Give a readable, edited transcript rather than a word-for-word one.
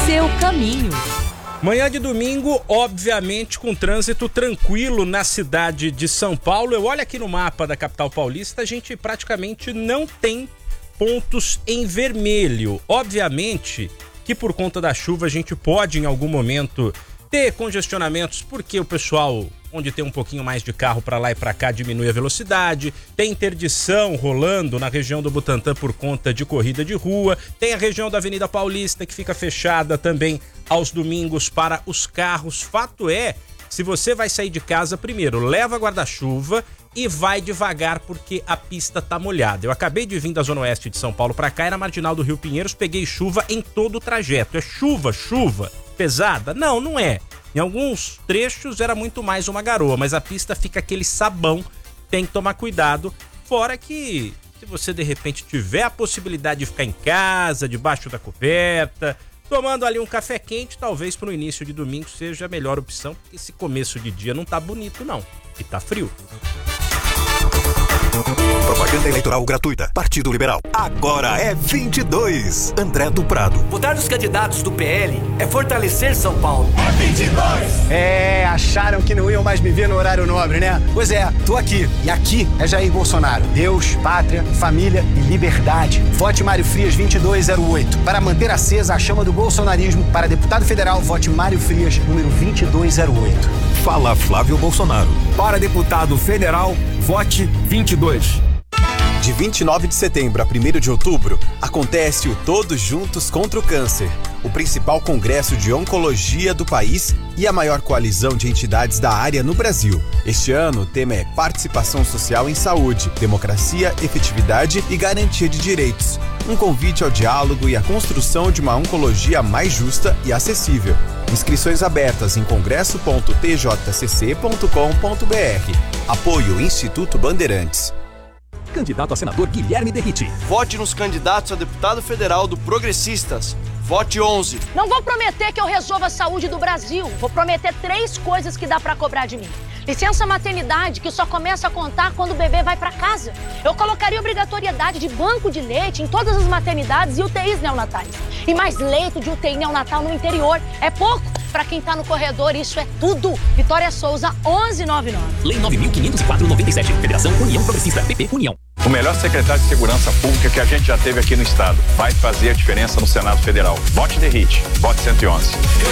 seu caminho. Manhã de domingo, obviamente, com trânsito tranquilo na cidade de São Paulo. Eu olho aqui no mapa da capital paulista, a gente praticamente não tem pontos em vermelho. Obviamente que por conta da chuva a gente pode em algum momento ter congestionamentos, porque o pessoal, onde tem um pouquinho mais de carro para lá e para cá, diminui a velocidade, tem interdição rolando na região do Butantã por conta de corrida de rua, tem a região da Avenida Paulista que fica fechada também aos domingos para os carros. Fato é, se você vai sair de casa, primeiro, leva guarda-chuva e vai devagar porque a pista tá molhada. Eu acabei de vir da Zona Oeste de São Paulo para cá e na Marginal do Rio Pinheiros peguei chuva em todo o trajeto. É chuva pesada? Não, não é. Em alguns trechos era muito mais uma garoa, mas a pista fica aquele sabão, tem que tomar cuidado. Fora que, se você de repente tiver a possibilidade de ficar em casa, debaixo da coberta, tomando ali um café quente, talvez para o início de domingo seja a melhor opção, porque esse começo de dia não tá bonito não, e tá frio. Propaganda eleitoral gratuita. Partido Liberal. Agora é 22. André do Prado. Votar nos candidatos do PL é fortalecer São Paulo. É 22! Acharam que não iam mais me ver no horário nobre, né? Pois é, tô aqui. E aqui é Jair Bolsonaro. Deus, pátria, família e liberdade. Vote Mário Frias 2208. Para manter acesa a chama do bolsonarismo, para deputado federal, vote Mário Frias, número 2208. Fala Flávio Bolsonaro. Para deputado federal, vote 22. De 29 de setembro a 1º de outubro, acontece o Todos Juntos contra o Câncer, o principal congresso de oncologia do país e a maior coalizão de entidades da área no Brasil. Este ano, o tema é Participação Social em Saúde, Democracia, Efetividade e Garantia de Direitos. Um convite ao diálogo e à construção de uma oncologia mais justa e acessível. Inscrições abertas em congresso.tjcc.com.br. Apoio Instituto Bandeirantes. Candidato a senador Guilherme Derriti. Vote nos candidatos a deputado federal do Progressistas. Vote 11. Não vou prometer que eu resolva a saúde do Brasil. Vou prometer 3 coisas que dá pra cobrar de mim. Licença maternidade, que só começa a contar quando o bebê vai pra casa. Eu colocaria obrigatoriedade de banco de leite em todas as maternidades e UTIs neonatais. E mais leito de UTI neonatal no interior. É pouco? Pra quem tá no corredor, isso é tudo. Vitória Souza, 1199. Lei 9.504/97. Federação União Progressista. PP União. O melhor secretário de Segurança Pública que a gente já teve aqui no estado. Vai fazer a diferença no Senado Federal. Vote Derrite. Vote 111.